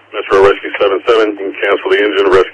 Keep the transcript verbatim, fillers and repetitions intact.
Metro Rescue seven seven, you can cancel the engine, rescue